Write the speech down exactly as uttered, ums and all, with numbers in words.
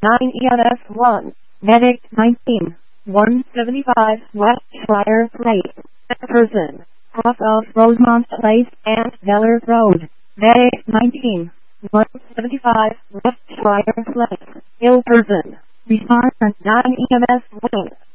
nine E M S one, Medic nineteen, one seventy-five West Schreier Place, person, off of Rosemont Place and Veller Road, Medic nineteen, one seventy-five West Schreier Place, ill person, response nine E M S one.